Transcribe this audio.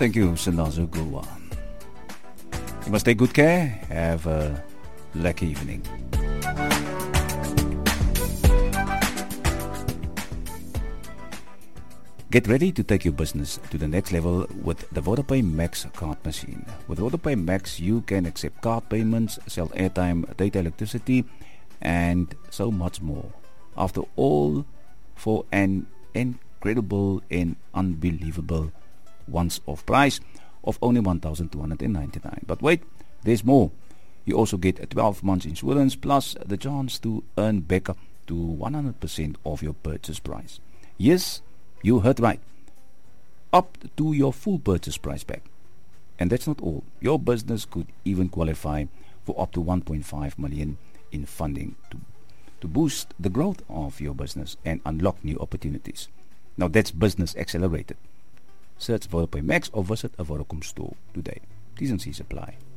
Thank you, Sinazo Gulwa. You must take good care. Have a lucky evening. Get ready to take your business to the next level with the VodaPay Max card machine. With VodaPay Max, you can accept card payments, sell airtime, data, electricity, and so much more. After all, for an incredible and unbelievable once-off price of only $1,299. But wait, there's more. You also get a 12 months insurance plus the chance to earn back up to 100% of your purchase price. Yes, you heard right. Up to your full purchase price back. And that's not all. Your business could even qualify for up to $1.5 million in funding to boost the growth of your business and unlock new opportunities. Now that's Business Accelerated. Search VodaPay Max or visit a Vodacom store today. T's and C's apply.